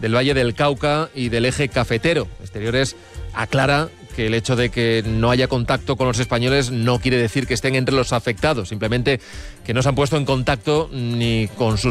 del Valle del Cauca y del eje cafetero. Exteriores aclara que el hecho de que no haya contacto con los españoles no quiere decir que estén entre los afectados, simplemente que no se han puesto en contacto ni con sus